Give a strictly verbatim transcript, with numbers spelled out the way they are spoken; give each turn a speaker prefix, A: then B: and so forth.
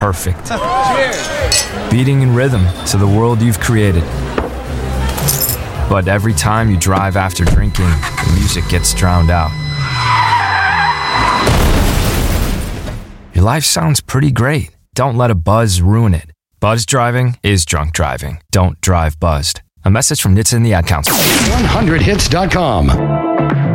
A: perfect. Cheers. Beating in rhythm to the world you've created. But every time you drive after drinking, the music gets drowned out. Your life sounds pretty great. Don't let a buzz ruin it. Buzz driving is drunk driving. Don't drive buzzed. A message from N H T S A and the Ad Council.
B: one hundred hits dot com.